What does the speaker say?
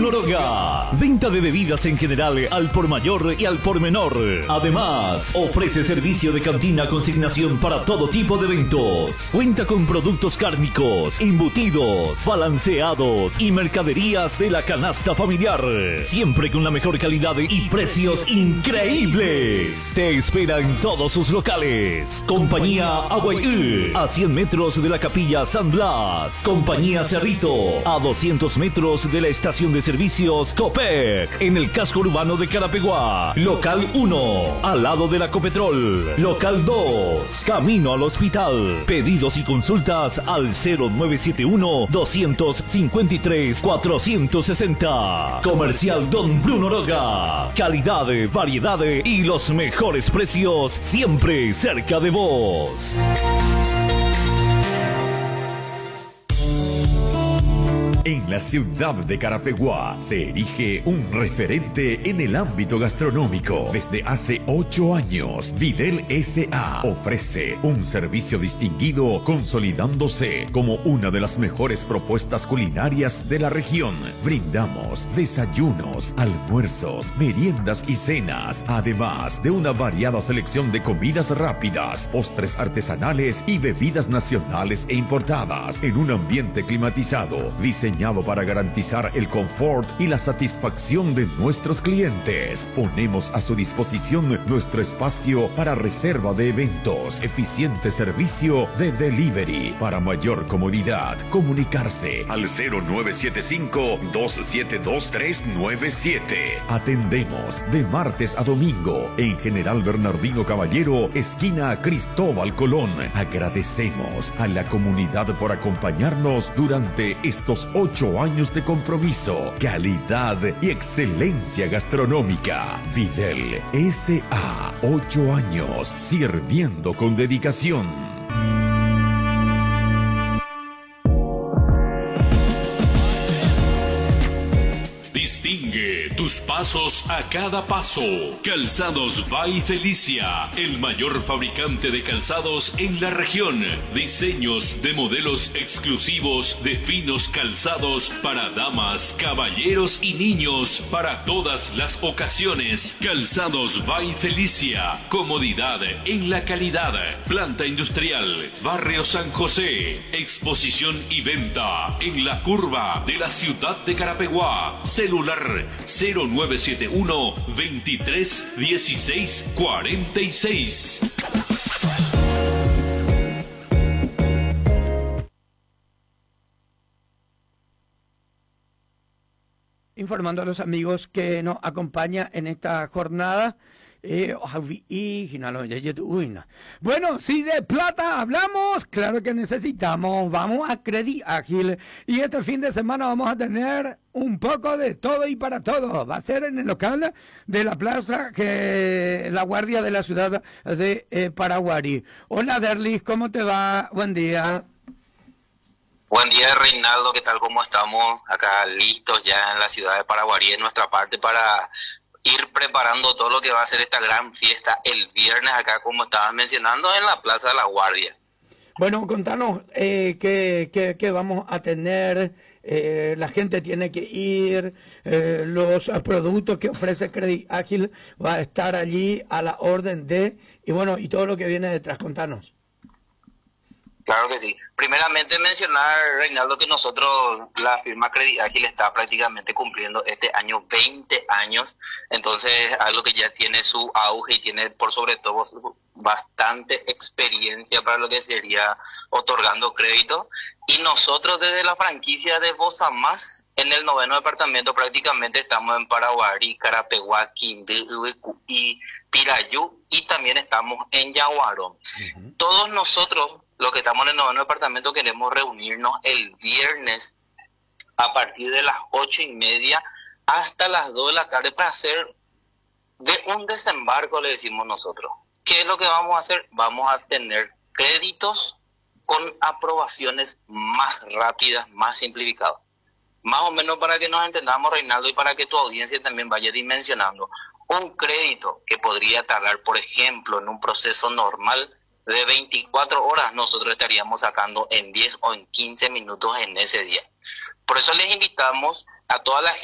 Noroga. Venta de bebidas en general al por mayor y al por menor. Además, ofrece servicio de cantina consignación para todo tipo de eventos. Cuenta con productos cárnicos, embutidos, balanceados y mercaderías de la canasta familiar. Siempre con la mejor calidad y precios increíbles. Te espera en todos sus locales. Compañía Aguayú, a 100 metros de la Capilla San Blas. Compañía Cerrito, a 200 metros de la estación de servicios Copec, en el casco urbano de Carapeguá. Local 1, al lado de la Copetrol. Local 2, camino al hospital. Pedidos y consultas al 0971-253-460. Comercial Don Bruno Roga. Calidad, variedad y los mejores precios siempre cerca de vos. En la ciudad de Carapeguá se erige un referente en el ámbito gastronómico. Desde hace 8 años, Videl S.A. ofrece un servicio distinguido, consolidándose como una de las mejores propuestas culinarias de la región. Brindamos desayunos, almuerzos, meriendas y cenas, además de una variada selección de comidas rápidas, postres artesanales y bebidas nacionales e importadas, en un ambiente climatizado, diseñado para garantizar el confort y la satisfacción de nuestros clientes. Ponemos a su disposición nuestro espacio para reserva de eventos, eficiente servicio de delivery. Para mayor comodidad, comunicarse al 0975-272-397. Atendemos de martes a domingo en General Bernardino Caballero, esquina Cristóbal Colón. Agradecemos a la comunidad por acompañarnos durante estos 8 años de compromiso, calidad y excelencia gastronómica. Videl S.A. 8 años sirviendo con dedicación. Distingue tus pasos a cada paso. Calzados by Felicia, el mayor fabricante de calzados en la región. Diseños de modelos exclusivos de finos calzados para damas, caballeros y niños para todas las ocasiones. Calzados by Felicia, comodidad en la calidad. Planta industrial, Barrio San José. Exposición y venta en la curva de la ciudad de Carapeguá. Celular 0971 23 16 46. Informando a los amigos que nos acompañan en esta jornada. Bueno, si de plata hablamos, claro que necesitamos, vamos a Credit Ágil y este fin de semana vamos a tener un poco de todo y para todo. Va a ser en el local de la plaza que la guardia de la ciudad de Paraguarí. Hola Derlis, ¿cómo te va? Buen día. Buen día, Reinaldo, ¿qué tal? ¿Cómo estamos? Acá listos ya en la ciudad de Paraguarí de nuestra parte para ir preparando todo lo que va a ser esta gran fiesta el viernes acá, como estabas mencionando, en la Plaza de la Guardia. Bueno, contanos qué vamos a tener, la gente tiene que ir, los productos que ofrece Credit Ágil va a estar allí a la orden de, y bueno, y todo lo que viene detrás, contanos. Claro que sí. Primeramente mencionar, Reinaldo, que nosotros, la firma Credit Ágil está prácticamente cumpliendo este año 20 años, entonces algo que ya tiene su auge y tiene por sobre todo bastante experiencia para lo que sería otorgando crédito. Y nosotros desde la franquicia de Vos Amás, en el 9º departamento prácticamente estamos en Paraguarí, Carapeguá, Quindío, y Pirayú, y también estamos en Yaguarón. Todos nosotros, los que estamos en el 9º departamento, queremos reunirnos el viernes a partir de las 8:30 hasta las 2 de la tarde para hacer de un desembarco, le decimos nosotros. ¿Qué es lo que vamos a hacer? Vamos a tener créditos con aprobaciones más rápidas, más simplificadas. Más o menos para que nos entendamos, Reinaldo, y para que tu audiencia también vaya dimensionando. Un crédito que podría tardar, por ejemplo, en un proceso normal de 24 horas, nosotros estaríamos sacando en 10 o en 15 minutos en ese día. Por eso les invitamos a toda la gente